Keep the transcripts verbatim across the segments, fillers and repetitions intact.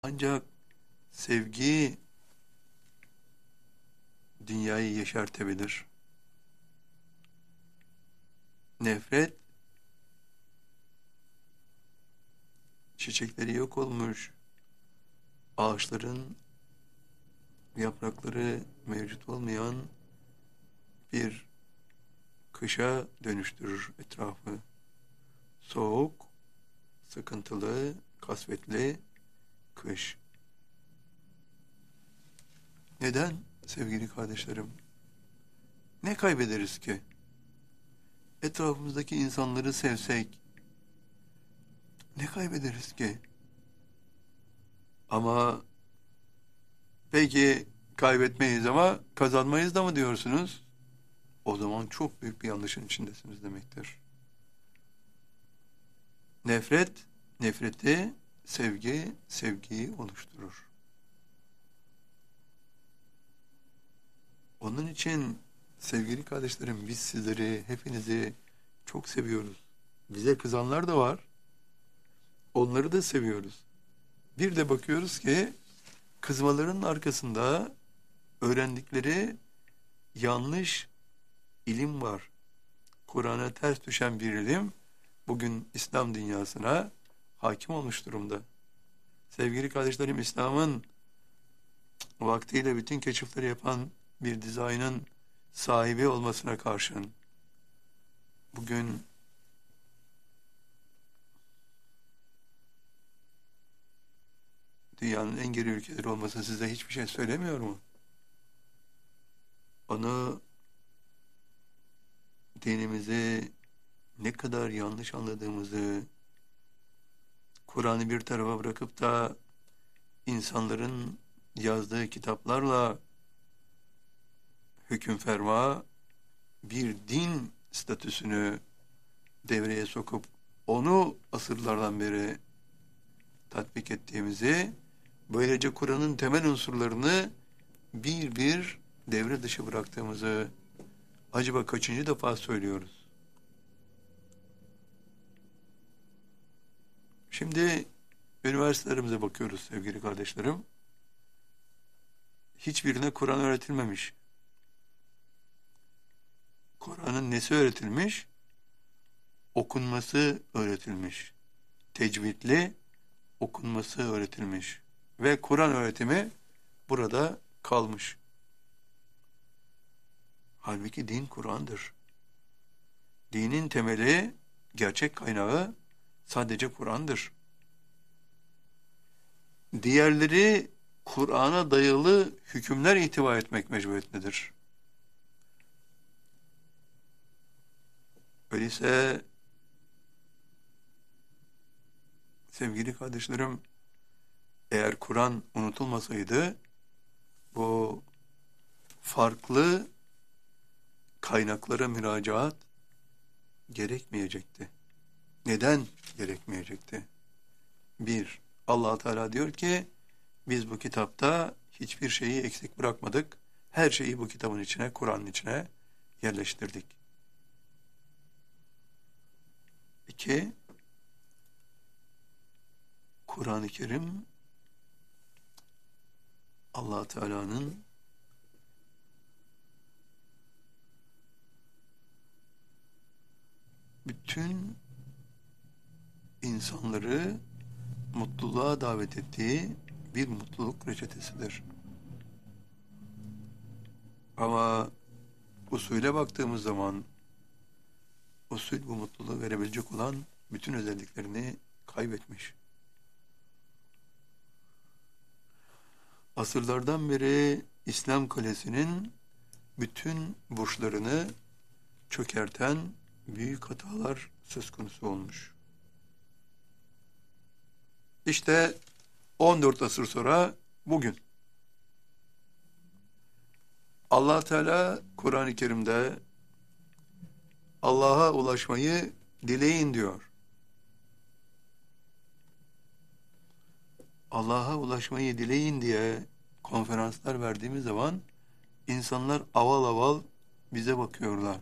Ancak sevgi dünyayı yeşertebilir. Nefret çiçekleri yok olmuş, ağaçların yaprakları mevcut olmayan bir kışa dönüştürür etrafı. Soğuk, sıkıntılı, kasvetli kış. Neden sevgili kardeşlerim? Ne kaybederiz ki? Etrafımızdaki insanları sevsek ne kaybederiz ki? Ama peki kaybetmeyiz ama kazanmayız da mı diyorsunuz? O zaman çok büyük bir yanlışın içindesiniz demektir. Nefret, nefreti, sevgi, sevgiyi oluşturur. Onun için sevgili kardeşlerim biz sizleri, hepinizi çok seviyoruz. Bize kızanlar da var. Onları da seviyoruz. Bir de bakıyoruz ki kızmaların arkasında öğrendikleri yanlış ilim var. Kur'an'a ters düşen bir ilim bugün İslam dünyasına hakim olmuş durumda. Sevgili kardeşlerim, İslam'ın vaktiyle bütün keşifleri yapan bir dizaynın sahibi olmasına karşın bugün dünyanın en geri ülkeleri olması size hiçbir şey söylemiyor mu? Onu dinimizi ne kadar yanlış anladığımızı, Kur'an'ı bir tarafa bırakıp da insanların yazdığı kitaplarla hüküm ferma bir din statüsünü devreye sokup onu asırlardan beri tatbik ettiğimizi, böylece Kur'an'ın temel unsurlarını bir bir devre dışı bıraktığımızı acaba kaçıncı defa söylüyoruz? Şimdi üniversitelerimize bakıyoruz sevgili kardeşlerim. Hiçbirine Kur'an öğretilmemiş. Kur'an'ın nesi öğretilmiş? Okunması öğretilmiş. Tecvidli okunması öğretilmiş. Ve Kur'an öğretimi burada kalmış. Halbuki din Kur'an'dır. Dinin temeli, gerçek kaynağı sadece Kur'an'dır. Diğerleri Kur'an'a dayalı hükümler itibar etmek mecburiyetindedir. Öyleyse sevgili kardeşlerim, eğer Kur'an unutulmasaydı bu farklı kaynaklara müracaat gerekmeyecekti. Neden gerekmeyecekti? Bir, Allah Teala diyor ki biz bu kitapta hiçbir şeyi eksik bırakmadık. Her şeyi bu kitabın içine, Kur'an'ın içine yerleştirdik. İki, Kur'an-ı Kerim Allah Teala'nın bütün insanları mutluluğa davet ettiği bir mutluluk reçetesidir. Ama usule baktığımız zaman usul bu mutluluğu verebilecek olan bütün özelliklerini kaybetmiş. Asırlardan beri İslam kalesinin bütün burçlarını çökerten büyük hatalar söz konusu olmuş. İşte on dört asır sonra bugün Allah Teala Kur'an-ı Kerim'de Allah'a ulaşmayı dileyin diyor. Allah'a ulaşmayı dileyin diye konferanslar verdiğimiz zaman insanlar aval aval bize bakıyorlar.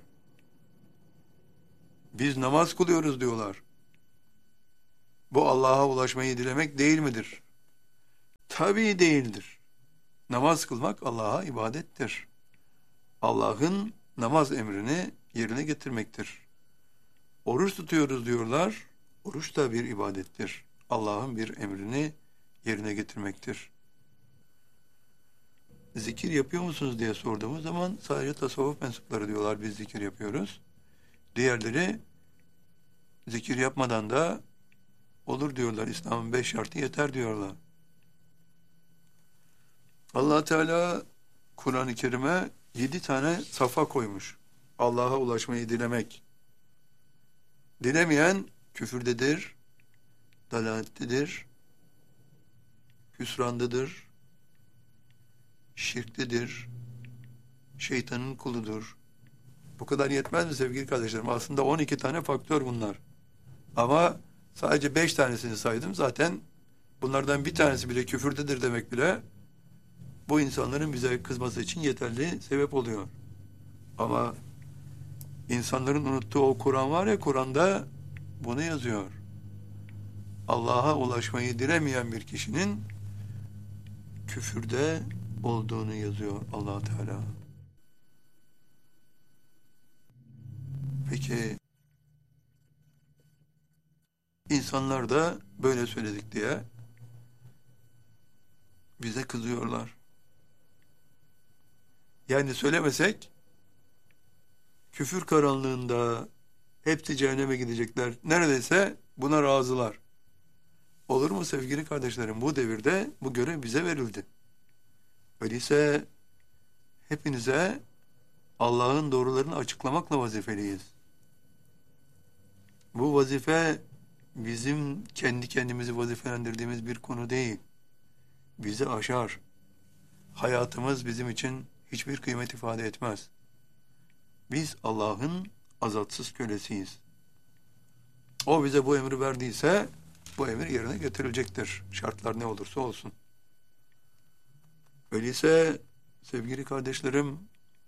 Biz namaz kılıyoruz diyorlar. Bu Allah'a ulaşmayı dilemek değil midir? Tabii değildir. Namaz kılmak Allah'a ibadettir. Allah'ın namaz emrini yerine getirmektir. Oruç tutuyoruz diyorlar. Oruç da bir ibadettir. Allah'ın bir emrini yerine getirmektir. Zikir yapıyor musunuz diye sorduğumuz zaman sadece tasavvuf mensupları diyorlar biz zikir yapıyoruz. Diğerleri zikir yapmadan da olur diyorlar. İslam'ın beş şartı yeter diyorlar. Allah Teala Kur'an-ı Kerim'e yedi tane safa koymuş. Allah'a ulaşmayı dilemek. Dilemeyen küfürdedir, dalalettedir, hüsrandadır, şirktedir, şeytanın kuludur. Bu kadar yetmez mi sevgili kardeşlerim? Aslında on iki tane faktör bunlar. Ama sadece beş tanesini saydım. Zaten bunlardan bir tanesi bile küfürdedir demek bile bu insanların bize kızması için yeterli sebep oluyor. Ama insanların unuttuğu o Kur'an var ya, Kur'an'da bunu yazıyor. Allah'a ulaşmayı dilemeyen bir kişinin küfürde olduğunu yazıyor Allah Teala. Peki insanlar da böyle söyledik diye bize kızıyorlar. Yani söylemesek küfür karanlığında hepsi cehenneme gidecekler. Neredeyse buna razılar. Olur mu sevgili kardeşlerim? Bu devirde bu görev bize verildi. Öyleyse hepinize Allah'ın doğrularını açıklamakla vazifeliyiz. Bu vazife bizim kendi kendimizi vazifelendirdiğimiz bir konu değil. Bizi aşar. Hayatımız bizim için hiçbir kıymet ifade etmez. Biz Allah'ın azatsız kölesiyiz. O bize bu emri verdiyse bu emir yerine getirilecektir. Şartlar ne olursa olsun. Öyleyse sevgili kardeşlerim,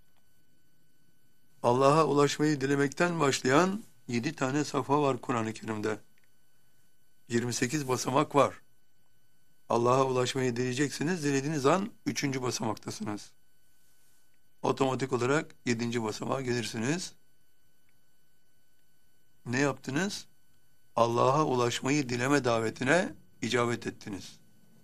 Allah'a ulaşmayı dilemekten başlayan yedi tane safa var Kur'an-ı Kerim'de. yirmi sekiz basamak var. Allah'a ulaşmayı dileyeceksiniz. Dilediğiniz an üçüncü basamaktasınız. Otomatik olarak yedinci basamağa gelirsiniz. Ne yaptınız? Allah'a ulaşmayı dileme davetine icabet ettiniz.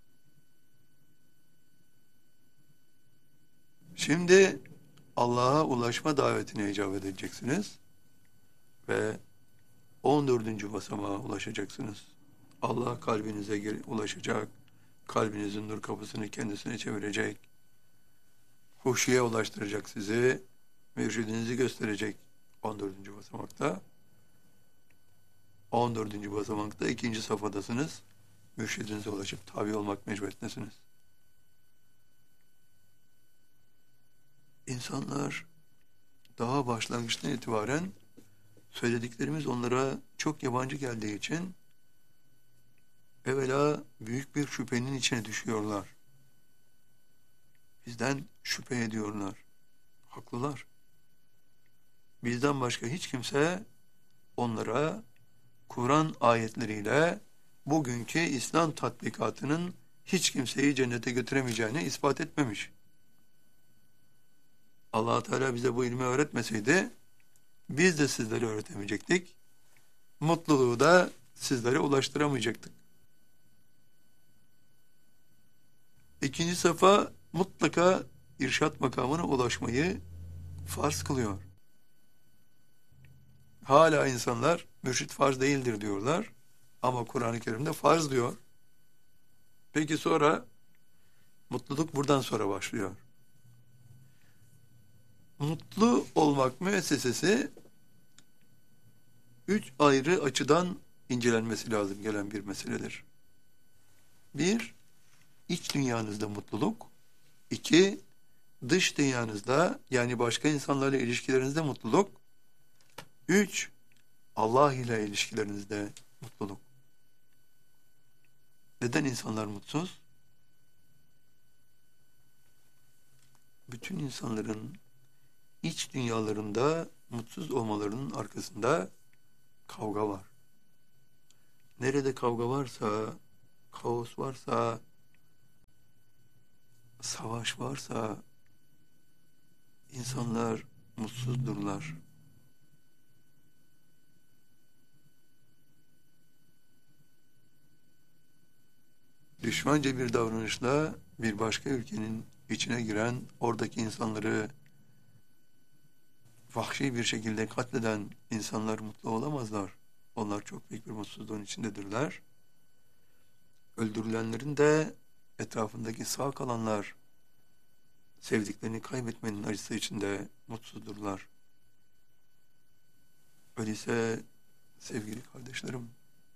Şimdi Allah'a ulaşma davetine icabet edeceksiniz ve on dördüncü basamağa ulaşacaksınız. Allah kalbinize ulaşacak, kalbinizin nur kapısını kendisine çevirecek, huşuya ulaştıracak sizi, mürşidinizi gösterecek on dördüncü basamakta. on dördüncü basamakta ikinci safhadasınız. Mürşidinize ulaşıp tabi olmak mecburiyetindesiniz. İnsanlar daha başlangıçtan itibaren söylediklerimiz onlara çok yabancı geldiği için evvela büyük bir şüphenin içine düşüyorlar. Bizden şüphe ediyorlar. Haklılar. Bizden başka hiç kimse onlara Kur'an ayetleriyle bugünkü İslam tatbikatının hiç kimseyi cennete götüremeyeceğini ispat etmemiş. Allah Teala bize bu ilmi öğretmeseydi biz de sizlere öğretemeyecektik. Mutluluğu da sizlere ulaştıramayacaktık. İkinci safa mutlaka irşat makamına ulaşmayı farz kılıyor. Hala insanlar mürşit farz değildir diyorlar. Ama Kur'an-ı Kerim'de farz diyor. Peki sonra mutluluk buradan sonra başlıyor. Mutlu olmak müessesesi üç ayrı açıdan incelenmesi lazım gelen bir meseledir. Bir, iç dünyanızda mutluluk. İki, dış dünyanızda yani başka insanlarla ilişkilerinizde mutluluk. Üç, Allah ile ilişkilerinizde mutluluk. Neden insanlar mutsuz? Bütün insanların iç dünyalarında mutsuz olmalarının arkasında kavga var. Nerede kavga varsa, kaos varsa Savaş varsa insanlar mutsuzdurlar. Düşmanca bir davranışla bir başka ülkenin içine giren, oradaki insanları vahşi bir şekilde katleden insanlar mutlu olamazlar. Onlar çok büyük bir mutsuzluğun içindedirler. Öldürülenlerin de etrafındaki sağ kalanlar sevdiklerini kaybetmenin acısı içinde mutsuzdurlar. Öyleyse sevgili kardeşlerim,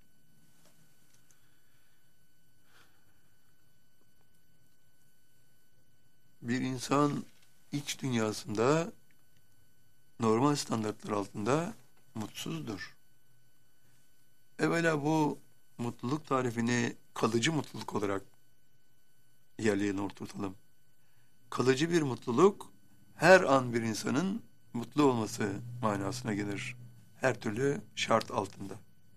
bir insan iç dünyasında normal standartlar altında mutsuzdur. Evvela bu mutluluk tarifini kalıcı mutluluk olarak yerli yerine oturtalım. Kalıcı bir mutluluk her an bir insanın mutlu olması manasına gelir. Her türlü şart altında.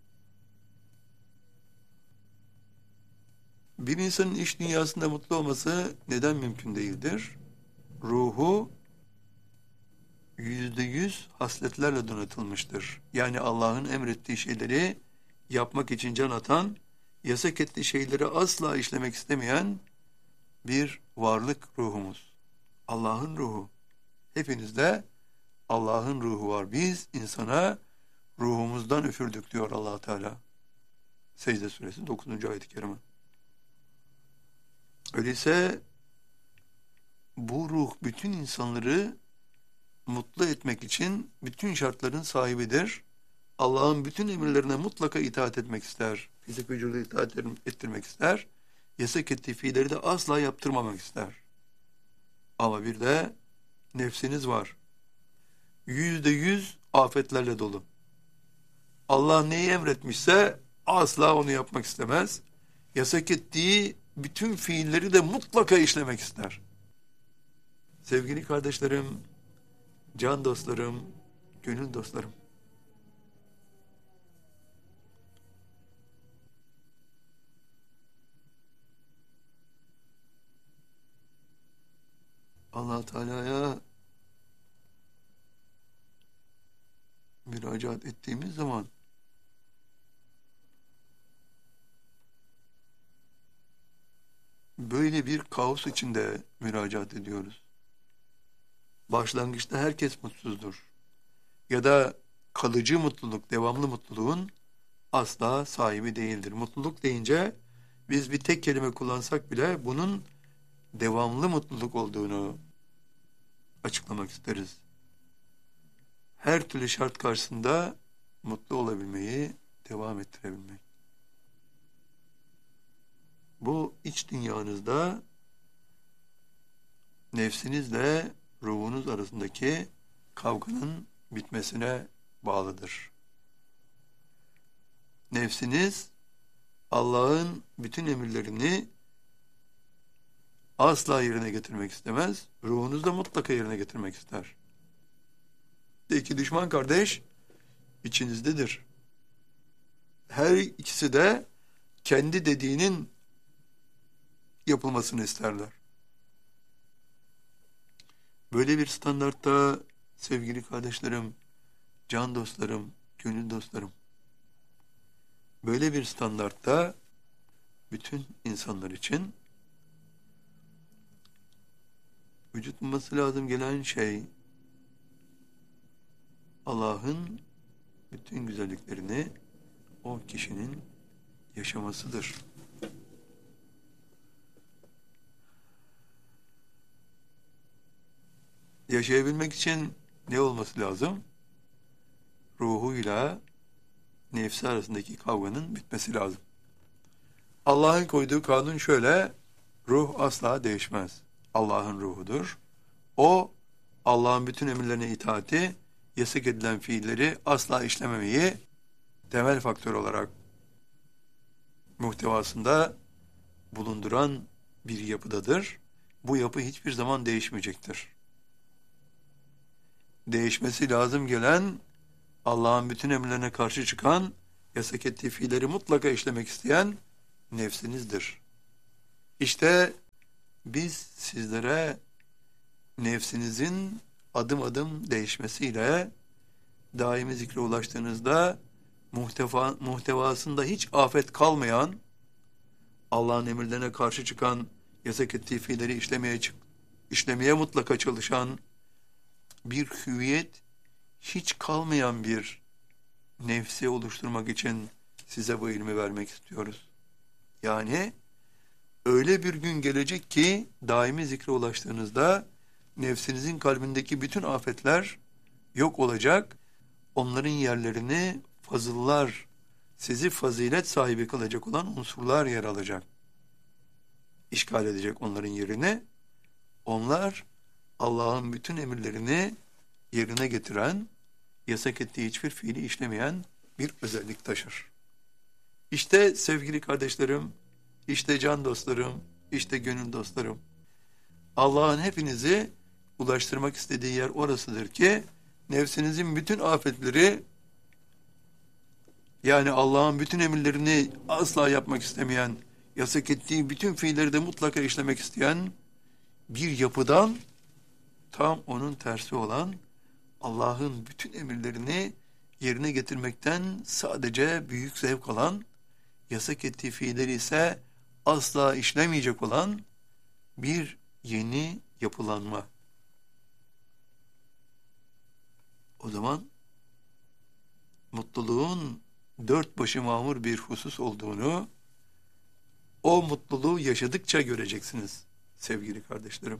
Bir insanın iç dünyasında mutlu olması neden mümkün değildir? Ruhu yüzde yüz hasletlerle donatılmıştır. Yani Allah'ın emrettiği şeyleri yapmak için can atan, yasak ettiği şeyleri asla işlemek istemeyen bir varlık ruhumuz. Allah'ın ruhu. Hepinizde Allah'ın ruhu var. Biz insana ruhumuzdan üfürdük diyor Allah Teala. Secde Suresi dokuzuncu ayet-i kerime. Öyleyse bu ruh bütün insanları mutlu etmek için bütün şartların sahibidir. Allah'ın bütün emirlerine mutlaka itaat etmek ister. Fizik vücudu itaat ettirmek ister. Yasak ettiği fiilleri de asla yaptırmamak ister. Ama bir de nefsiniz var. Yüzde yüz afetlerle dolu. Allah neyi emretmişse asla onu yapmak istemez. Yasak ettiği bütün fiilleri de mutlaka işlemek ister. Sevgili kardeşlerim, can dostlarım, gönül dostlarım. Allah Teala'ya müracaat ettiğimiz zaman böyle bir kaos içinde müracaat ediyoruz. Başlangıçta herkes mutsuzdur. Ya da kalıcı mutluluk, devamlı mutluluğun asla sahibi değildir. Mutluluk deyince biz bir tek kelime kullansak bile bunun devamlı mutluluk olduğunu açıklamak isteriz. Her türlü şart karşısında mutlu olabilmeyi devam ettirebilmek. Bu iç dünyanızda nefsinizle ruhunuz arasındaki kavganın bitmesine bağlıdır. Nefsiniz Allah'ın bütün emirlerini asla yerine getirmek istemez. Ruhunuz da mutlaka yerine getirmek ister. İki düşman kardeş içinizdedir. Her ikisi de kendi dediğinin yapılmasını isterler. Böyle bir standartta sevgili kardeşlerim, can dostlarım, gönül dostlarım, böyle bir standartta bütün insanlar için vücut bulması lazım gelen şey Allah'ın bütün güzelliklerini o kişinin yaşamasıdır. Yaşayabilmek için ne olması lazım? Ruhuyla nefsi arasındaki kavganın bitmesi lazım. Allah'ın koyduğu kanun şöyle, ruh asla değişmez. Allah'ın ruhudur. O, Allah'ın bütün emirlerine itaati, yasak edilen fiilleri asla işlememeyi temel faktör olarak muhtevasında bulunduran bir yapıdadır. Bu yapı hiçbir zaman değişmeyecektir. Değişmesi lazım gelen, Allah'ın bütün emirlerine karşı çıkan, yasak ettiği fiilleri mutlaka işlemek isteyen nefsinizdir. İşte biz sizlere nefsinizin adım adım değişmesiyle daimi zikre ulaştığınızda muhteva, muhtevasında hiç afet kalmayan, Allah'ın emirlerine karşı çıkan, yasak ettiği fiilleri işlemeye, işlemeye mutlaka çalışan bir hüviyet, hiç kalmayan bir nefsi oluşturmak için size bu ilmi vermek istiyoruz. Yani öyle bir gün gelecek ki daimi zikre ulaştığınızda nefsinizin kalbindeki bütün afetler yok olacak. Onların yerlerini fazıllar, sizi fazilet sahibi kılacak olan unsurlar yer alacak. İşgal edecek onların yerini. Onlar Allah'ın bütün emirlerini yerine getiren, yasak ettiği hiçbir fiili işlemeyen bir özellik taşır. İşte sevgili kardeşlerim, işte can dostlarım, işte gönül dostlarım. Allah'ın hepinizi ulaştırmak istediği yer orasıdır ki nefsinizin bütün afetleri, yani Allah'ın bütün emirlerini asla yapmak istemeyen, yasak ettiği bütün fiilleri de mutlaka işlemek isteyen bir yapıdan tam onun tersi olan, Allah'ın bütün emirlerini yerine getirmekten sadece büyük zevk alan, yasak ettiği fiilleri ise asla işlemeyecek olan bir yeni yapılanma. O zaman mutluluğun dört başı mamur bir husus olduğunu, o mutluluğu yaşadıkça göreceksiniz sevgili kardeşlerim.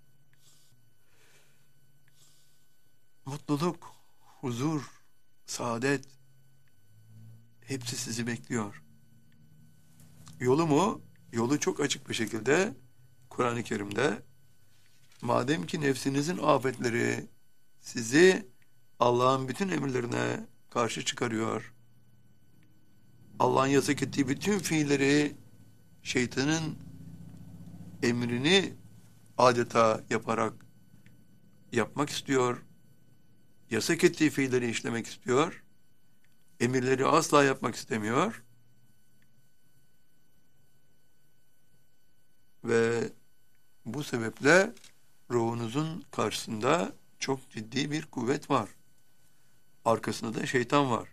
Mutluluk, huzur, saadet hepsi sizi bekliyor. Yolu mu? Yolu çok açık bir şekilde Kur'an-ı Kerim'de, madem ki nefsinizin afetleri sizi Allah'ın bütün emirlerine karşı çıkarıyor, Allah'ın yasak ettiği bütün fiilleri şeytanın emrini adeta yaparak yapmak istiyor, yasak ettiği fiilleri işlemek istiyor, emirleri asla yapmak istemiyor ve bu sebeple ruhunuzun karşısında çok ciddi bir kuvvet var. Arkasında da şeytan var.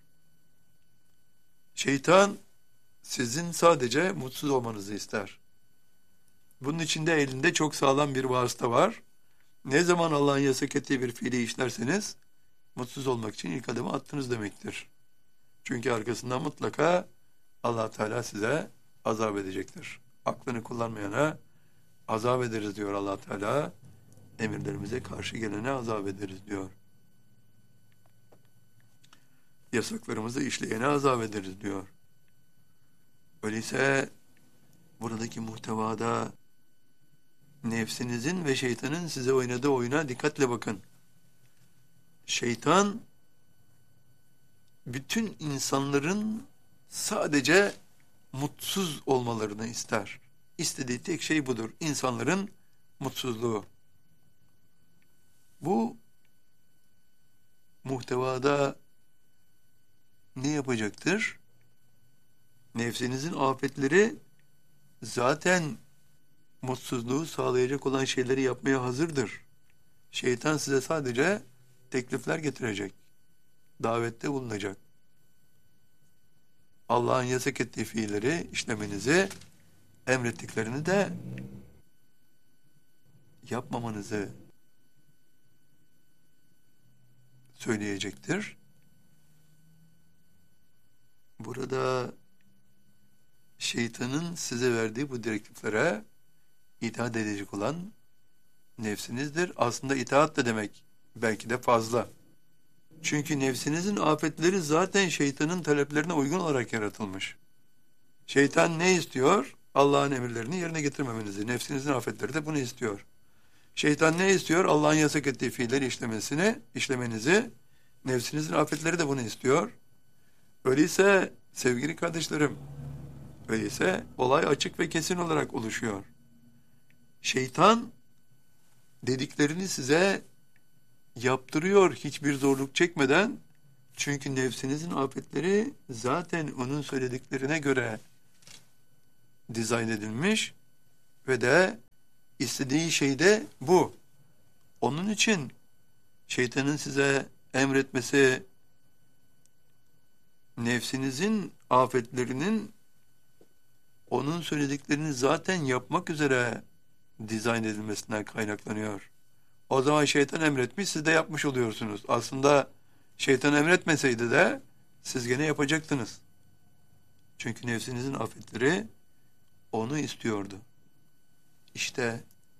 Şeytan sizin sadece mutsuz olmanızı ister. Bunun için de elinde çok sağlam bir vasıta var. Ne zaman Allah'ın yasak ettiği bir fiili işlerseniz mutsuz olmak için ilk adımı attınız demektir. Çünkü arkasından mutlaka Allah Teala size azap edecektir. Aklını kullanmayana azap ederiz diyor Allah Teala. Emirlerimize karşı gelene azap ederiz diyor. Yasaklarımızı işleyene azap ederiz diyor. Öyleyse buradaki muhtevada nefsinizin ve şeytanın size oynadığı oyuna dikkatle bakın. Şeytan bütün insanların sadece mutsuz olmalarını ister. İstediği tek şey budur. İnsanların mutsuzluğu. Bu muhtevada ne yapacaktır? Nefsinizin afetleri zaten mutsuzluğu sağlayacak olan şeyleri yapmaya hazırdır. Şeytan size sadece teklifler getirecek. Davette bulunacak. Allah'ın yasak ettiği fiilleri işlemenizi, emrettiklerini de yapmamanızı söyleyecektir. Burada şeytanın size verdiği bu direktiflere itaat edecek olan nefsinizdir. Aslında itaat da demek belki de fazla. Çünkü nefsinizin afetleri zaten şeytanın taleplerine uygun olarak yaratılmış. Şeytan ne istiyor? Allah'ın emirlerini yerine getirmemenizi. Nefsinizin afetleri de bunu istiyor. Şeytan ne istiyor? Allah'ın yasak ettiği fiilleri işlemesini, işlemenizi. Nefsinizin afetleri de bunu istiyor. Öyleyse sevgili kardeşlerim, öyleyse olay açık ve kesin olarak oluşuyor. Şeytan dediklerini size yaptırıyor hiçbir zorluk çekmeden. Çünkü nefsinizin afetleri zaten onun söylediklerine göre dizayn edilmiş ve de istediği şey de bu. Onun için şeytanın size emretmesi, nefsinizin afetlerinin onun söylediklerini zaten yapmak üzere dizayn edilmesinden kaynaklanıyor. O zaman şeytan emretmiş, siz de yapmış oluyorsunuz. Aslında şeytan emretmeseydi de siz gene yapacaktınız. Çünkü nefsinizin afetleri onu istiyordu. İşte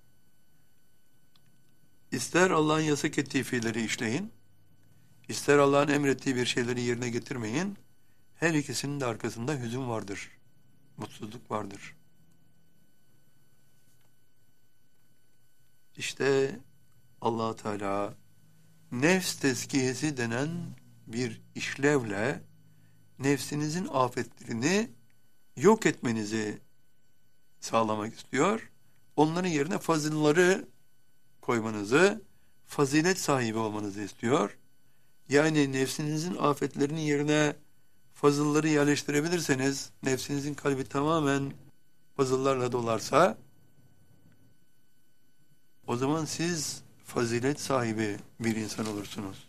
ister Allah'ın yasak ettiği fiilleri işleyin, ister Allah'ın emrettiği bir şeyleri yerine getirmeyin, her ikisinin de arkasında hüzün vardır, mutsuzluk vardır. İşte Allah Teala nefs tezkiyesi denen bir işlevle nefsinizin afetlerini yok etmenizi sağlamak istiyor. Onların yerine fazılları koymanızı, fazilet sahibi olmanızı istiyor. Yani nefsinizin afetlerinin yerine fazılları yerleştirebilirseniz, nefsinizin kalbi tamamen fazıllarla dolarsa, o zaman siz fazilet sahibi bir insan olursunuz.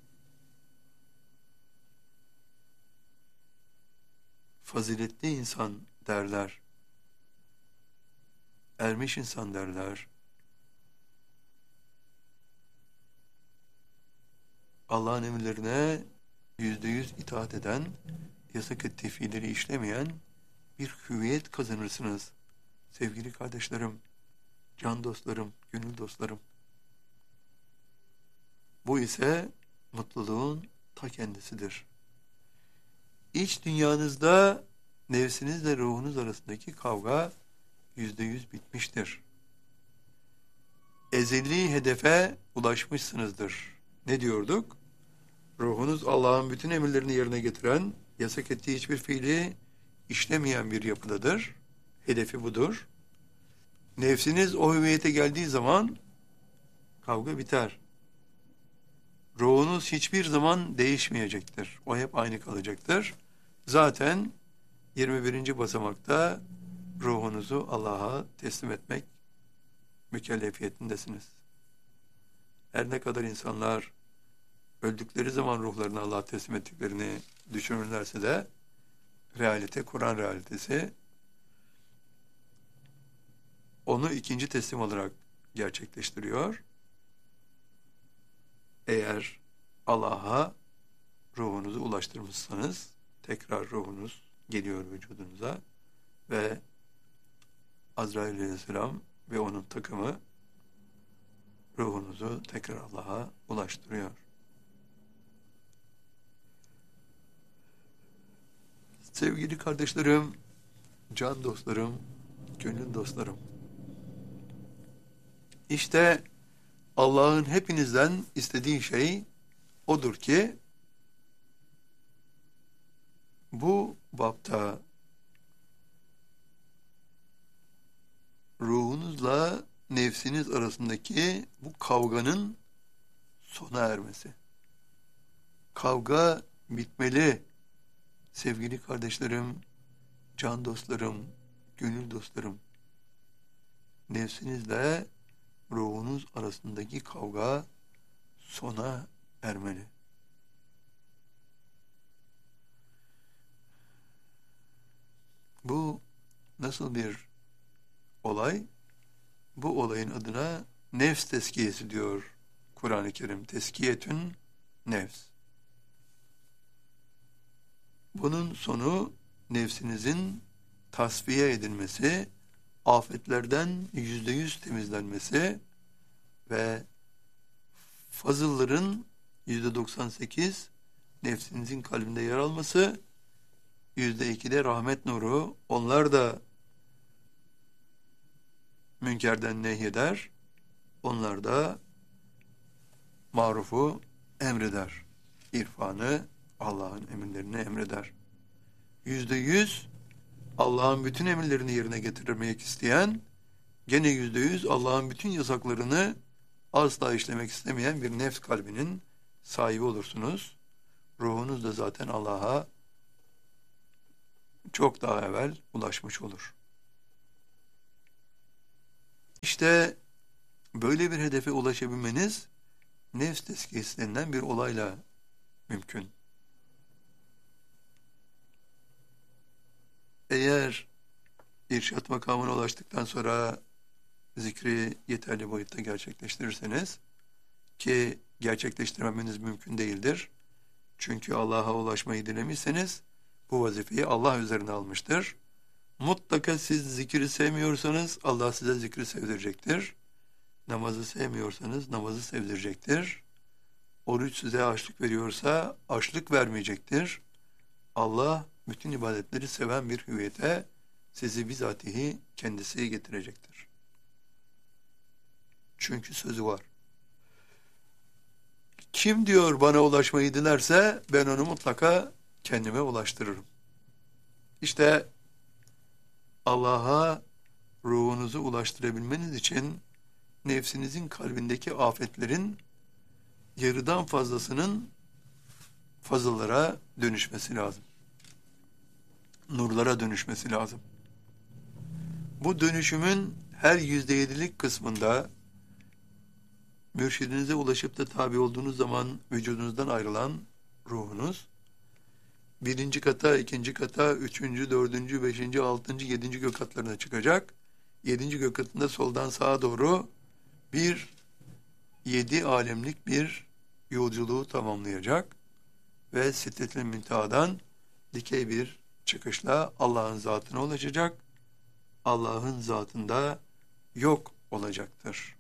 Faziletli insan derler. Ermiş insan derler. Allah'ın emirlerine yüzde yüz itaat eden, yasak ettiği fiilleri işlemeyen bir hüviyet kazanırsınız. Sevgili kardeşlerim, can dostlarım, gönül dostlarım. Bu ise mutluluğun ta kendisidir. İç dünyanızda nefsinizle ruhunuz arasındaki kavga yüzde yüz bitmiştir. Ezeli hedefe ulaşmışsınızdır. Ne diyorduk? Ruhunuz Allah'ın bütün emirlerini yerine getiren, yasak ettiği hiçbir fiili işlemeyen bir yapıdadır. Hedefi budur. Nefsiniz o hüviyete geldiği zaman kavga biter. Ruhunuz hiçbir zaman değişmeyecektir. O hep aynı kalacaktır. Zaten yirmi birinci basamakta ruhunuzu Allah'a teslim etmek mükellefiyetindesiniz. Her ne kadar insanlar öldükleri zaman ruhlarını Allah'a teslim ettiklerini düşünürlerse de realite, Kur'an realitesi onu ikinci teslim olarak gerçekleştiriyor. Eğer Allah'a ruhunuzu ulaştırmışsanız tekrar ruhunuz geliyor vücudunuza ve Azrail Aleyhisselam ve onun takımı ruhunuzu tekrar Allah'a ulaştırıyor. Sevgili kardeşlerim, can dostlarım, gönül dostlarım. İşte Allah'ın hepinizden istediği şey odur ki bu bapta ruhunuzla nefsiniz arasındaki bu kavganın sona ermesi. Kavga bitmeli. Sevgili kardeşlerim, can dostlarım, gönül dostlarım. Nefsinizle ruhunuz arasındaki kavga sona ermeli. Bu nasıl bir olay? Bu olayın adına nefs tezkiyesi diyor Kur'an-ı Kerim. Tezkiyetün nefs. Bunun sonu nefsinizin tasfiye edilmesi, afetlerden yüzde yüz temizlenmesi ve fazılların yüzde doksan sekiz nefsinizin kalbinde yer alması, yüzde iki de rahmet nuru, onlar da münkerden nehyeder, onlar da marufu emreder. İrfanı, Allah'ın emirlerini emreder. Yüzde yüz Allah'ın bütün emirlerini yerine getirmek isteyen, gene yüzde yüz Allah'ın bütün yasaklarını asla işlemek istemeyen bir nefs kalbinin sahibi olursunuz. Ruhunuz da zaten Allah'a çok daha evvel ulaşmış olur. İşte İşte böyle bir hedefe ulaşabilmeniz nefs tezkiyesi denilen bir olayla mümkün. Eğer irşat makamına ulaştıktan sonra zikri yeterli boyutta gerçekleştirirseniz, ki gerçekleştirmemeniz mümkün değildir. Çünkü Allah'a ulaşmayı dilemişseniz bu vazifeyi Allah üzerine almıştır. Mutlaka siz zikri sevmiyorsanız Allah size zikri sevdirecektir. Namazı sevmiyorsanız namazı sevdirecektir. Oruç size açlık veriyorsa açlık vermeyecektir. Allah bütün ibadetleri seven bir hüviyete sizi bizatihi kendisi getirecektir. Çünkü sözü var. Kim diyor bana ulaşmayı dilerse ben onu mutlaka kendime ulaştırırım. İşte Allah'a ruhunuzu ulaştırabilmeniz için nefsinizin kalbindeki afetlerin yarıdan fazlasının fazlalara dönüşmesi lazım. Nurlara dönüşmesi lazım. Bu dönüşümün her yüzde yedilik kısmında mürşidinize ulaşıp da tabi olduğunuz zaman vücudunuzdan ayrılan ruhunuz birinci kata, ikinci kata, üçüncü, dördüncü, beşinci, altıncı, yedinci gök katlarına çıkacak. Yedinci gök katında soldan sağa doğru bir yedi alemlik bir yolculuğu tamamlayacak ve Sidret-i Münteha'dan dikey bir çıkışla Allah'ın zatına ulaşacak. Allah'ın zatında yok olacaktır.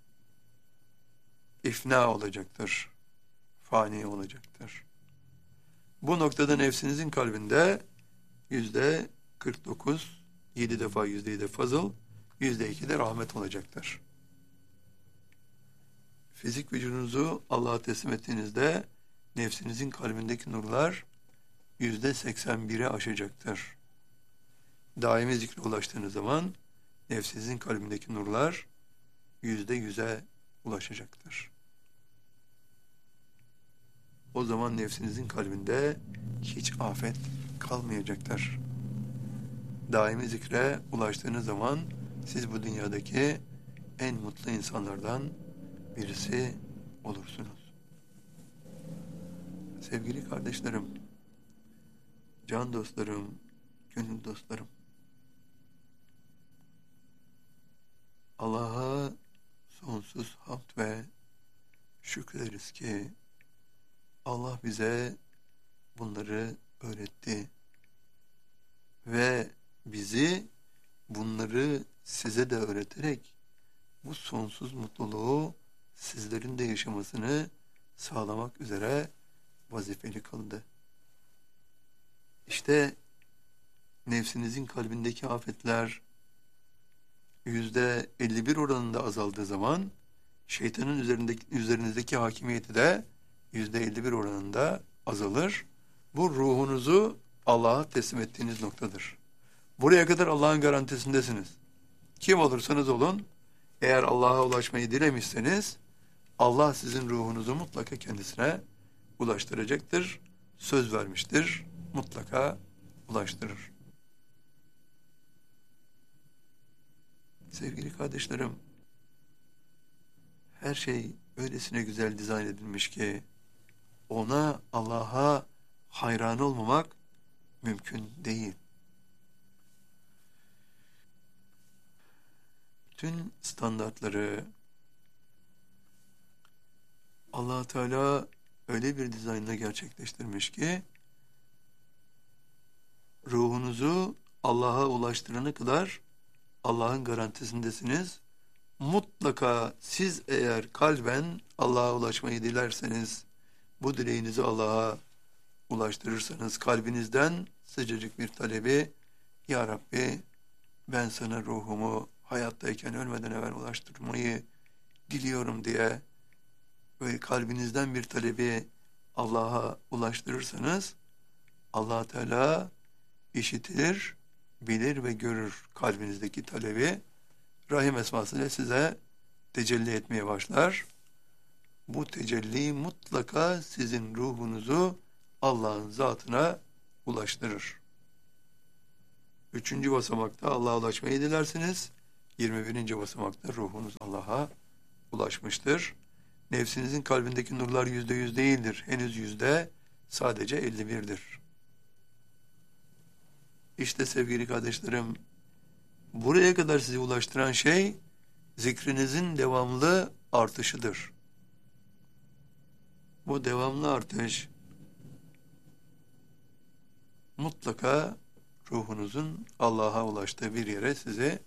İfna olacaktır. Fani olacaktır. Bu noktada nefsinizin kalbinde yüzde kırk dokuz, yedi defa yüzde yedi fazıl, yüzde iki de rahmet olacaktır. Fizik vücudunuzu Allah'a teslim ettiğinizde nefsinizin kalbindeki nurlar yüzde seksen bire aşacaktır. Daimi zikre ulaştığınız zaman nefsinizin kalbindeki nurlar yüzde yüze ulaşacaktır. O zaman nefsinizin kalbinde hiç afet kalmayacaktır. Daimi zikre ulaştığınız zaman siz bu dünyadaki en mutlu insanlardan birisi olursunuz. Sevgili kardeşlerim, can dostlarım, gönül dostlarım, Allah'a sonsuz hamd ve şükrederiz ki Allah bize bunları öğretti ve bizi bunları size de öğreterek bu sonsuz mutluluğu sizlerin de yaşamasını sağlamak üzere vazifeli kıldı. İşte nefsinizin kalbindeki afetler yüzde elli bir oranında azaldığı zaman şeytanın üzerindeki, üzerinizdeki hakimiyeti de yüzde elli bir oranında azalır. Bu ruhunuzu Allah'a teslim ettiğiniz noktadır. Buraya kadar Allah'ın garantisindesiniz. Kim olursanız olun, eğer Allah'a ulaşmayı dilemişseniz, Allah sizin ruhunuzu mutlaka kendisine ulaştıracaktır. Söz vermiştir, mutlaka ulaştırır. Sevgili kardeşlerim, her şey öylesine güzel dizayn edilmiş ki, ona, Allah'a hayran olmamak mümkün değil. Bütün standartları Allah Teala öyle bir dizaynla gerçekleştirmiş ki ruhunuzu Allah'a ulaştırana kadar Allah'ın garantisindesiniz. Mutlaka siz eğer kalben Allah'a ulaşmayı dilerseniz, bu dileğinizi Allah'a ulaştırırsanız, kalbinizden sıcacık bir talebi, Ya Rabbi ben sana ruhumu hayattayken ölmeden evvel ulaştırmayı diliyorum diye böyle kalbinizden bir talebi Allah'a ulaştırırsanız, Allah Teala işitir, bilir ve görür kalbinizdeki talebi. Rahim esmasıyla size tecelli etmeye başlar. Bu tecelli mutlaka sizin ruhunuzu Allah'ın zatına ulaştırır. Üçüncü basamakta Allah'a ulaşmayı dilersiniz. yirmi birinci basamakta ruhunuz Allah'a ulaşmıştır. Nefsinizin kalbindeki nurlar yüzde yüz değildir. Henüz yüzde sadece elli birdir. İşte sevgili kardeşlerim, buraya kadar sizi ulaştıran şey zikrinizin devamlı artışıdır. Bu devamlı artış mutlaka ruhunuzun Allah'a ulaştığı bir yere sizi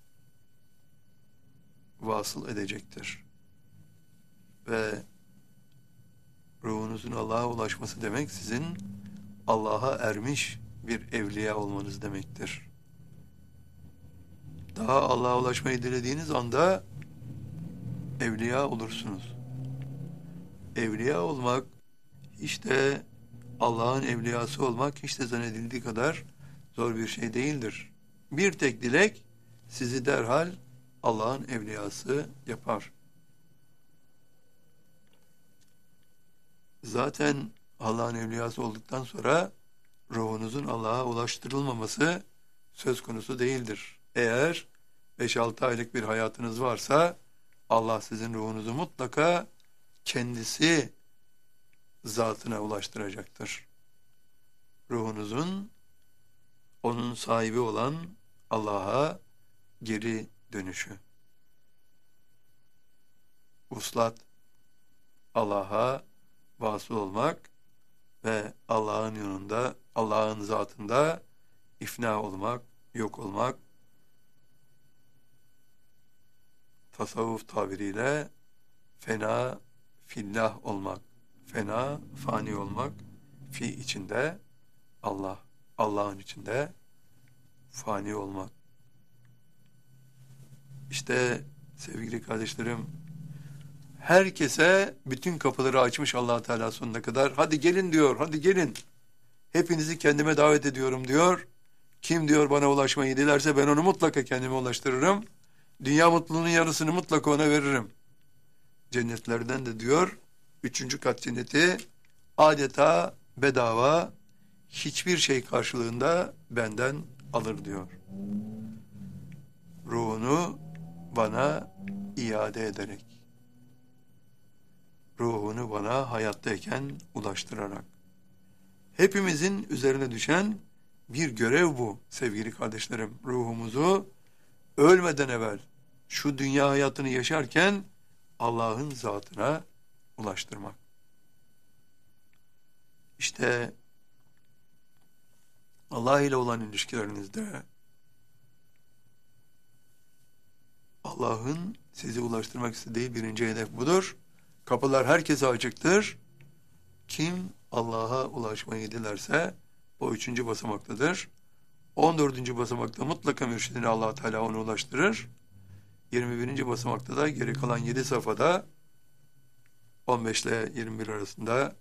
vasıl edecektir. Ve ruhunuzun Allah'a ulaşması demek sizin Allah'a ermiş bir evliya olmanız demektir. Daha Allah'a ulaşmayı dilediğiniz anda evliya olursunuz. Evliya olmak, işte Allah'ın evliyası olmak hiç de zannedildiği kadar zor bir şey değildir. Bir tek dilek sizi derhal Allah'ın evliyası yapar. Zaten Allah'ın evliyası olduktan sonra ruhunuzun Allah'a ulaştırılmaması söz konusu değildir. Eğer beş altı aylık bir hayatınız varsa Allah sizin ruhunuzu mutlaka kendisi zatına ulaştıracaktır. Ruhunuzun onun sahibi olan Allah'a geri dönüşü. Vuslat, Allah'a vasıl olmak ve Allah'ın yolunda, Allah'ın zatında ifna olmak, yok olmak, tasavvuf tabiriyle fena fillah olmak, fena fani olmak, fi içinde Allah, Allah'ın içinde fani olmak. İşte sevgili kardeşlerim, herkese bütün kapıları açmış Allah Teala sonuna kadar. Hadi gelin diyor, hadi gelin. Hepinizi kendime davet ediyorum diyor. Kim diyor bana ulaşmayı dilerse ben onu mutlaka kendime ulaştırırım. Dünya mutluluğunun yarısını mutlaka ona veririm. Cennetlerden de diyor, üçüncü kat cenneti adeta bedava, hiçbir şey karşılığında benden alır diyor. Ruhunu bana iade ederek, ruhunu bana hayattayken ulaştırarak. Hepimizin üzerine düşen bir görev bu sevgili kardeşlerim. Ruhumuzu ölmeden evvel şu dünya hayatını yaşarken Allah'ın zatına ulaştırmak. İşte Allah ile olan ilişkilerinizde Allah'ın sizi ulaştırmak istediği birinci hedef budur. Kapılar herkese açıktır. Kim Allah'a ulaşmayı dilerse o üçüncü basamaktadır. On dördüncü basamakta mutlaka mürşidine Allah Teala onu ulaştırır. Yirmi birinci basamakta da geri kalan yedi safhada on beş ile yirmi bir arasında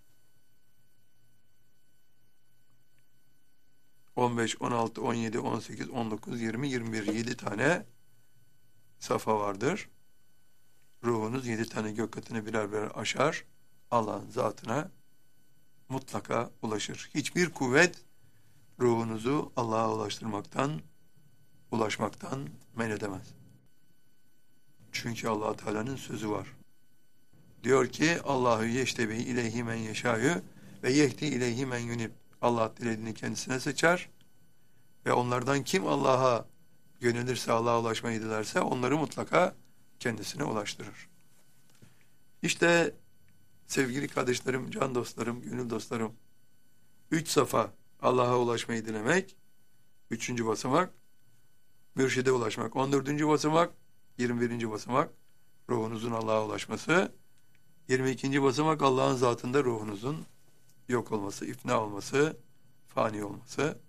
on beş, on altı, on yedi, on sekiz, on dokuz, yirmi, yirmi bir yedi tane safa vardır. Ruhunuz yedi tane gök katını birer birer aşar. Allah'ın zatına mutlaka ulaşır. Hiçbir kuvvet ruhunuzu Allah'a ulaştırmaktan, ulaşmaktan men edemez. Çünkü Allah Teala'nın sözü var. Diyor ki Allahu yeştebi ileyhi men yeşâ'yü ve yehdi ileyhi men yunib. Allah dilediğini kendisine seçer ve onlardan kim Allah'a yönelirse, Allah'a ulaşmayı dilerse onları mutlaka kendisine ulaştırır. İşte sevgili kardeşlerim, can dostlarım, gönül dostlarım, üç safa Allah'a ulaşmayı dilemek, üçüncü basamak, mürşide ulaşmak, on dördüncü basamak, yirmi birinci basamak, ruhunuzun Allah'a ulaşması, yirmi ikinci basamak Allah'ın zatında ruhunuzun yok olması, ifna olması, fani olması.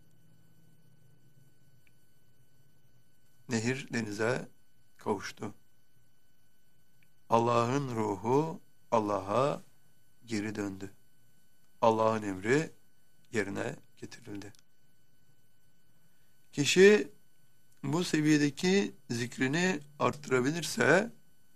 Nehir denize kavuştu. Allah'ın ruhu Allah'a geri döndü. Allah'ın emri yerine getirildi. Kişi bu seviyedeki zikrini arttırabilirse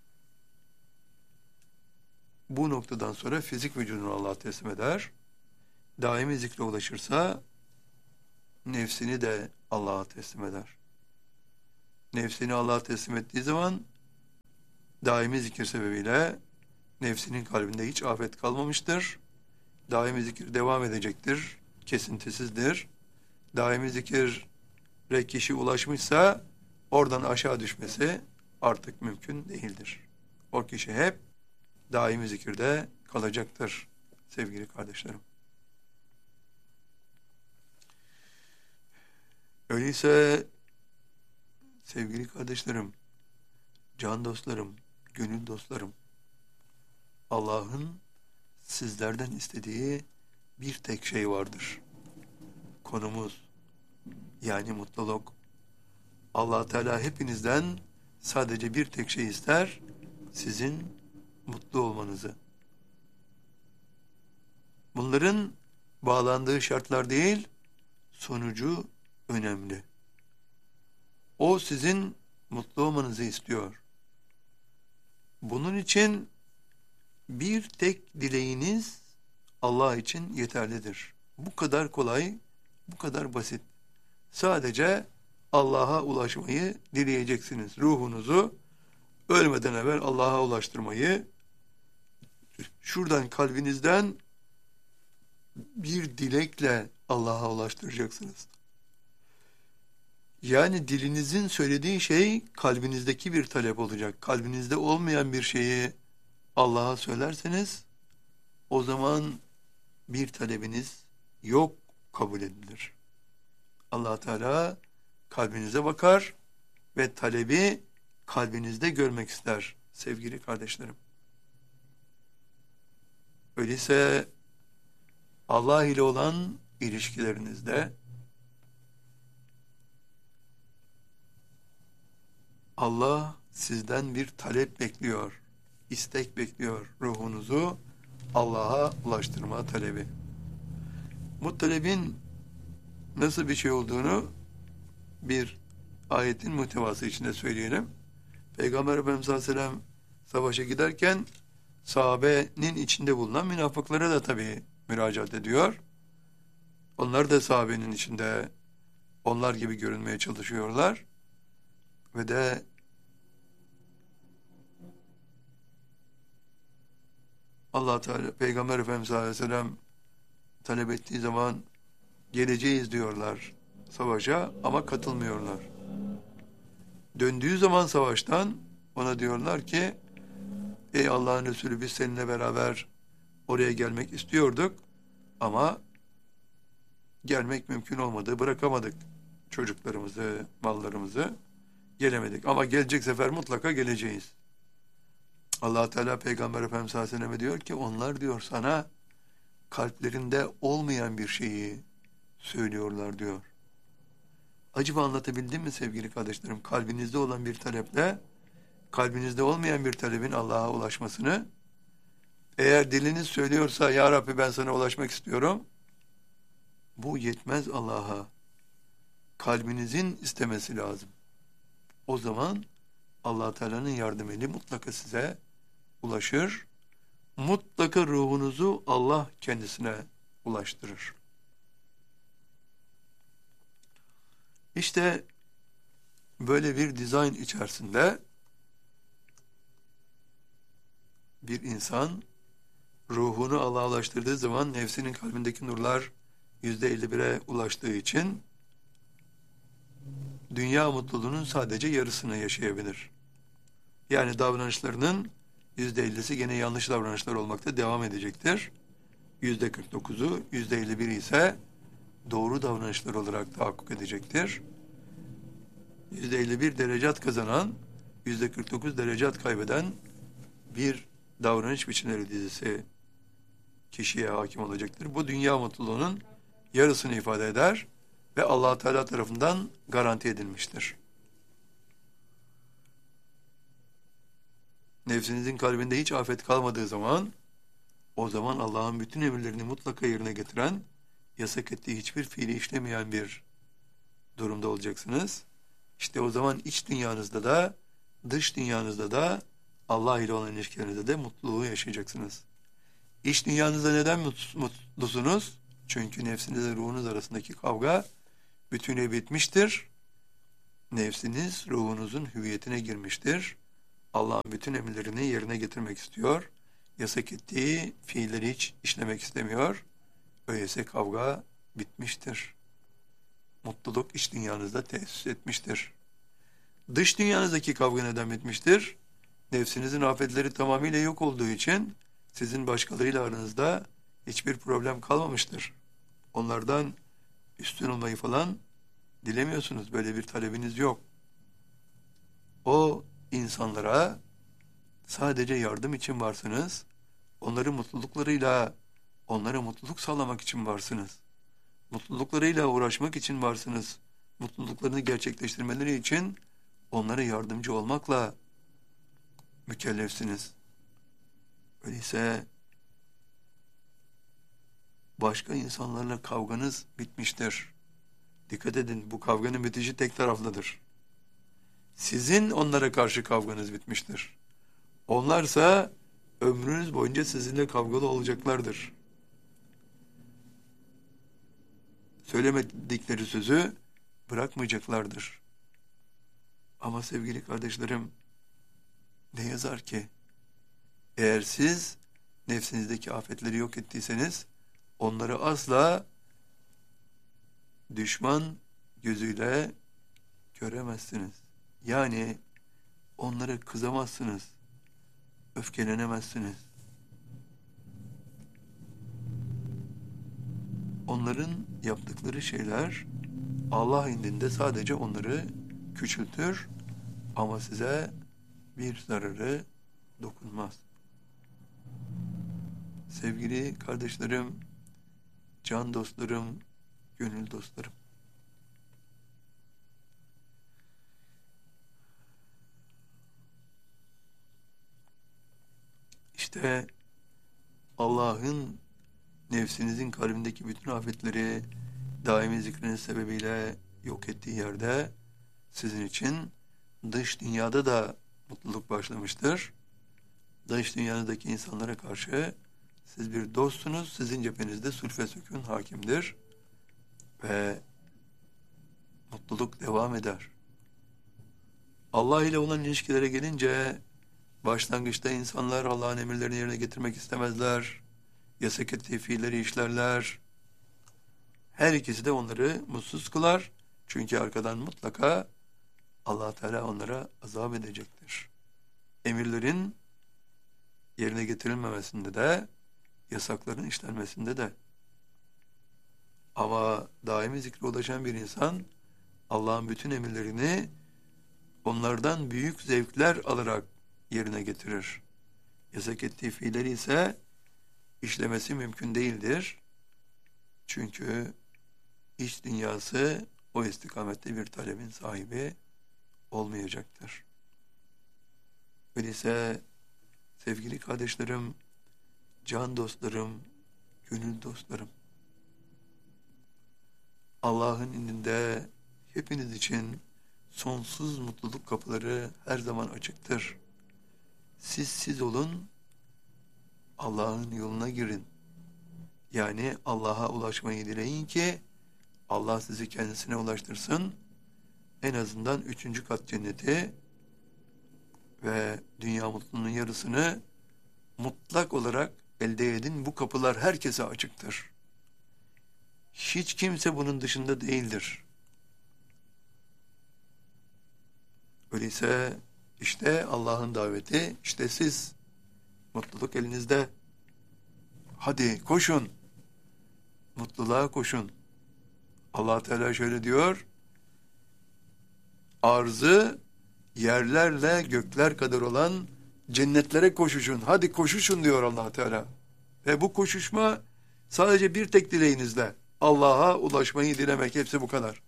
bu noktadan sonra fizik vücudunu Allah'a teslim eder. Daimi zikre ulaşırsa nefsini de Allah'a teslim eder. nefsini Allah'a teslim ettiği zaman daimi zikir sebebiyle nefsinin kalbinde hiç afet kalmamıştır. Daimi zikir devam edecektir. Kesintisizdir. Daimi zikire kişi ulaşmışsa oradan aşağı düşmesi artık mümkün değildir. O kişi hep daimi zikirde kalacaktır sevgili kardeşlerim. Öyleyse sevgili kardeşlerim, can dostlarım, gönül dostlarım, Allah'ın sizlerden istediği bir tek şey vardır. Konumuz, yani mutluluk. Allah Teala hepinizden sadece bir tek şey ister, sizin mutlu olmanızı. Bunların bağlandığı şartlar değil, sonucu önemli. O sizin mutlu olmanızı istiyor. Bunun için bir tek dileğiniz Allah için yeterlidir. Bu kadar kolay, bu kadar basit. Sadece Allah'a ulaşmayı dileyeceksiniz. Ruhunuzu ölmeden evvel Allah'a ulaştırmayı, şuradan kalbinizden bir dilekle Allah'a ulaştıracaksınız. Yani dilinizin söylediği şey kalbinizdeki bir talep olacak. Kalbinizde olmayan bir şeyi Allah'a söylerseniz o zaman bir talebiniz yok kabul edilir. Allah Teala kalbinize bakar ve talebi kalbinizde görmek ister sevgili kardeşlerim. Öyleyse Allah ile olan ilişkilerinizde Allah sizden bir talep bekliyor, istek bekliyor. Ruhunuzu Allah'a ulaştırma talebi. Bu talebin nasıl bir şey olduğunu bir ayetin muhtevası içinde söyleyelim. Peygamber Efendimiz sallallahu aleyhi ve sellem savaşa giderken sahabenin içinde bulunan münafıklara da tabii müracaat ediyor. Onlar da sahabenin içinde onlar gibi görünmeye çalışıyorlar. Ve de Allah Teala Peygamber Efendimiz sallallahu aleyhi ve sellem talep ettiği zaman geleceğiz diyorlar savaşa ama katılmıyorlar. Döndüğü zaman savaştan ona diyorlar ki ey Allah'ın Resulü biz seninle beraber oraya gelmek istiyorduk ama gelmek mümkün olmadı, bırakamadık çocuklarımızı, mallarımızı, gelemedik ama gelecek sefer mutlaka geleceğiz. Allah Teala Peygamber Efendimiz sallallahu aleyhi ve sellem'e diyor ki onlar diyor sana kalplerinde olmayan bir şeyi söylüyorlar diyor. Acaba anlatabildim mi sevgili kardeşlerim? Kalbinizde olan bir taleple kalbinizde olmayan bir talebin Allah'a ulaşmasını, eğer diliniz söylüyorsa ya Rabbi ben sana ulaşmak istiyorum, bu yetmez Allah'a. Kalbinizin istemesi lazım. O zaman Allah Teala'nın yardım eli mutlaka size ulaşır. Mutlaka ruhunuzu Allah kendisine ulaştırır. İşte böyle bir dizayn içerisinde bir insan ruhunu Allah'a ulaştırdığı zaman nefsinin kalbindeki nurlar yüzde elli bire ulaştığı için dünya mutluluğunun sadece yarısını yaşayabilir. Yani davranışlarının yüzde ellisi gene yanlış davranışlar olmakta devam edecektir. Yüzde kırk dokuzu, yüzde elli bir ise doğru davranışlar olarak tahakkuk edecektir. Yüzde elli bir derecat kazanan, yüzde kırk dokuz derecat kaybeden bir davranış biçimleri dizisi kişiye hakim olacaktır. Bu dünya mutluluğunun yarısını ifade eder ve Allah Teala tarafından garanti edilmiştir. Nefsinizin kalbinde hiç afet kalmadığı zaman, o zaman Allah'ın bütün emirlerini mutlaka yerine getiren, yasak ettiği hiçbir fiili işlemeyen bir durumda olacaksınız. İşte o zaman iç dünyanızda da, dış dünyanızda da, Allah ile olan ilişkilerinizde de mutluluğu yaşayacaksınız. İç dünyanızda neden mutlusunuz? Çünkü nefsinizle ruhunuz arasındaki kavga bütünüyle bitmiştir. Nefsiniz ruhunuzun hüviyetine girmiştir. Allah'ın bütün emirlerini yerine getirmek istiyor. Yasak ettiği fiilleri hiç işlemek istemiyor. Öyleyse kavga bitmiştir. Mutluluk iç dünyanızda tesis etmiştir. Dış dünyanızdaki kavga neden bitmiştir? Nefsinizin afetleri tamamıyla yok olduğu için sizin başkalarıyla aranızda hiçbir problem kalmamıştır. Onlardan üstün olmayı falan dilemiyorsunuz. Böyle bir talebiniz yok. O insanlara sadece yardım için varsınız. Onların mutluluklarıyla, onlara mutluluk sağlamak için varsınız. Mutluluklarıyla uğraşmak için varsınız. Mutluluklarını gerçekleştirmeleri için onlara yardımcı olmakla mükellefsiniz. Öyleyse başka insanlarla kavganız bitmiştir. Dikkat edin, bu kavganın bitişi tek taraflıdır. Sizin onlara karşı kavganız bitmiştir. Onlarsa ömrünüz boyunca sizinle kavgalı olacaklardır. Söylemedikleri sözü bırakmayacaklardır. Ama sevgili kardeşlerim, ne yazar ki eğer siz nefsinizdeki afetleri yok ettiyseniz onları asla düşman gözüyle göremezsiniz. Yani onlara kızamazsınız, öfkelenemezsiniz. Onların yaptıkları şeyler Allah indinde sadece onları küçültür ama size bir zararı dokunmaz. Sevgili kardeşlerim, can dostlarım, gönül dostlarım. İşte Allah'ın nefsinizin kalbindeki bütün afetleri daimi zikriniz sebebiyle yok ettiği yerde sizin için dış dünyada da mutluluk başlamıştır. Dış dünyanızdaki insanlara karşı siz bir dostsunuz, sizin cephenizde sulh ve sükun hakimdir ve mutluluk devam eder. Allah ile olan ilişkilere gelince başlangıçta insanlar Allah'ın emirlerini yerine getirmek istemezler, yasak ettiği fiilleri işlerler. Her ikisi de onları mutsuz kılar. Çünkü arkadan mutlaka Allah Teala onlara azap edecektir. Emirlerin yerine getirilmemesinde de, yasakların işlenmesinde de. Ama daimi zikre ulaşan bir insan Allah'ın bütün emirlerini onlardan büyük zevkler alarak yerine getirir. Yasak ettiği fiilleri ise işlemesi mümkün değildir. Çünkü iç dünyası o istikamette bir talebin sahibi olmayacaktır. Öyleyse sevgili kardeşlerim, can dostlarım, gönül dostlarım, Allah'ın indinde hepiniz için sonsuz mutluluk kapıları her zaman açıktır. Siz siz olun, Allah'ın yoluna girin. Yani Allah'a ulaşmayı dileyin ki Allah sizi kendisine ulaştırsın. En azından üçüncü kat cenneti ve dünya mutluluğunun yarısını mutlak olarak elde edin. Bu kapılar herkese açıktır. Hiç kimse bunun dışında değildir. Öyleyse işte Allah'ın daveti, işte siz, mutluluk elinizde. Hadi koşun, mutluluğa koşun. Allah Teala şöyle diyor, arzı yerlerle gökler kadar olan cennetlere koşuşun. Hadi koşuşun diyor Allah Teala. Ve bu koşuşma sadece bir tek dileğinizle Allah'a ulaşmayı dilemek, hepsi bu kadar.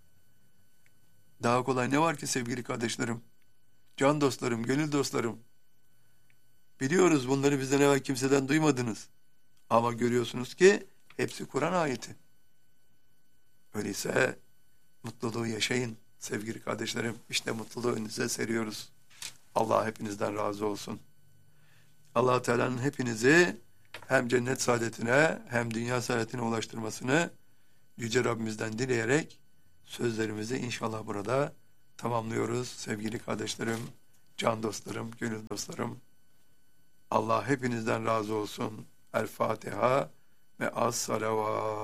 Daha kolay ne var ki sevgili kardeşlerim, can dostlarım, gönül dostlarım? Biliyoruz bunları bizden evvel kimseden duymadınız. Ama görüyorsunuz ki hepsi Kur'an ayeti. Öyleyse mutluluğu yaşayın sevgili kardeşlerim. İşte mutluluğu önünüze seriyoruz. Allah hepinizden razı olsun. Allah Teala'nın hepinizi hem cennet saadetine hem dünya saadetine ulaştırmasını Yüce Rabbimizden dileyerek sözlerimizi inşallah burada tamamlıyoruz sevgili kardeşlerim, can dostlarım, gönül dostlarım. Allah hepinizden razı olsun. El Fatiha ve as salavat.